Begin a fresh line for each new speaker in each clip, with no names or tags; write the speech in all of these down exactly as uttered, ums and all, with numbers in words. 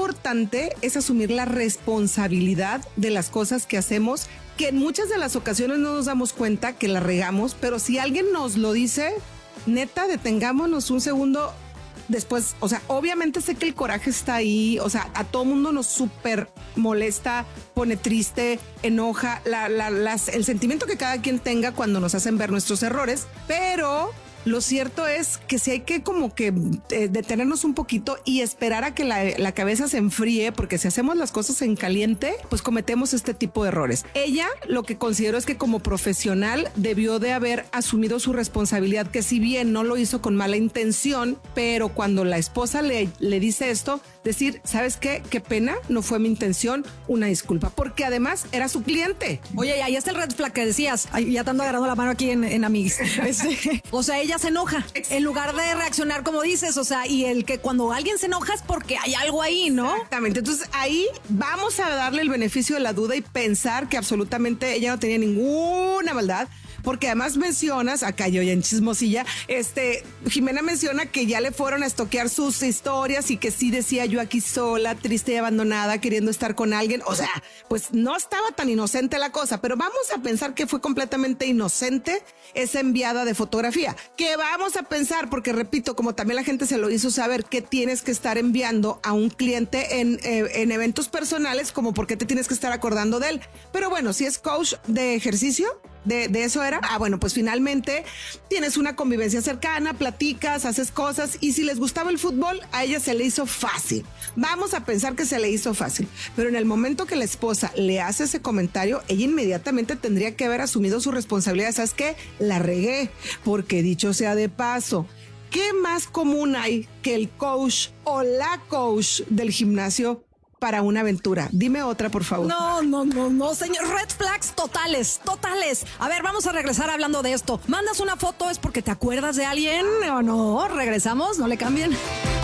importante es asumir la responsabilidad de las cosas que hacemos, que en muchas de las ocasiones no nos damos cuenta que la regamos, pero si alguien nos lo dice, neta, detengámonos un segundo. Después, o sea, obviamente sé que el coraje está ahí, o sea, a todo mundo nos súper molesta, pone triste, enoja, la, la, las, el sentimiento que cada quien tenga cuando nos hacen ver nuestros errores, pero lo cierto es que sí hay que como que eh, detenernos un poquito y esperar a que la, la cabeza se enfríe, porque si hacemos las cosas en caliente, pues cometemos este tipo de errores. Ella lo que considero es que como profesional debió de haber asumido su responsabilidad, que si bien no lo hizo con mala intención, pero cuando la esposa le, le dice esto, decir, ¿sabes qué? Qué pena, no fue mi intención, una disculpa, porque además era su cliente.
Oye, ahí está el red flag que decías. Ay, ya te ando agarrando la mano aquí en, en Amigos. Este, o sea, ella se enoja en lugar de reaccionar como dices, o sea, y el que cuando alguien se enoja es porque hay algo ahí, ¿no?
Exactamente. Entonces ahí vamos a darle el beneficio de la duda y pensar que absolutamente ella no tenía ninguna maldad. Porque además mencionas, acá yo ya en chismosilla, este, Jimena menciona que ya le fueron a estoquear sus historias y que sí decía yo aquí sola, triste y abandonada, queriendo estar con alguien. O sea, pues no estaba tan inocente la cosa, pero vamos a pensar que fue completamente inocente esa enviada de fotografía. Que vamos a pensar, porque repito, como también la gente se lo hizo saber, que tienes que estar enviando a un cliente en, eh, en eventos personales, como por qué te tienes que estar acordando de él. Pero bueno, si es coach de ejercicio, De, de eso era. Ah, bueno, pues finalmente tienes una convivencia cercana, platicas, haces cosas, y si les gustaba el fútbol, a ella se le hizo fácil. Vamos a pensar que se le hizo fácil, pero en el momento que la esposa le hace ese comentario, ella inmediatamente tendría que haber asumido su responsabilidad. ¿Sabes qué? La regué, porque dicho sea de paso, ¿qué más común hay que el coach o la coach del gimnasio para una aventura? Dime otra, por favor.
No, no, no, no, señor. Red flags totales, totales. A ver, vamos a regresar hablando de esto. ¿Mandas una foto es porque te acuerdas de alguien o no? Regresamos, no le cambien.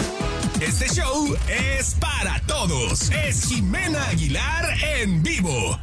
Este show es para todos. Es Jimena Aguilar en vivo.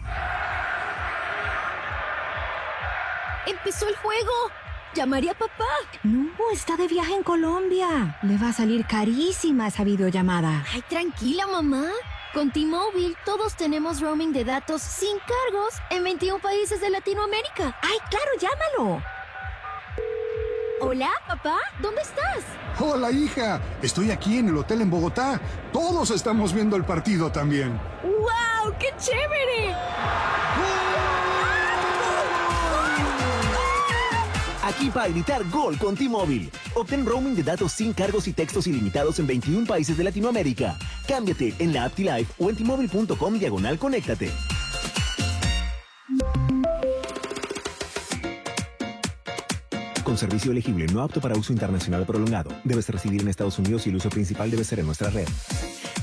Empezó el juego. ¿Llamaría a papá?
No, está de viaje en Colombia. Le va a salir carísima esa videollamada.
Ay, tranquila, mamá. Con T-Mobile todos tenemos roaming de datos sin cargos en veintiún países de Latinoamérica.
¡Ay, claro, llámalo!
Hola, papá, ¿dónde estás?
Hola, hija. Estoy aquí en el hotel en Bogotá. Todos estamos viendo el partido también.
¡Wow! ¡Qué chévere!
Aquí para gritar gol con T-Mobile. Obtén roaming de datos sin cargos y textos ilimitados en veintiún países de Latinoamérica. Cámbiate en la app T-Life o en T-Mobile punto com diagonal conéctate. Con servicio elegible no apto para uso internacional prolongado. Debes residir en Estados Unidos y el uso principal debe ser en nuestra red.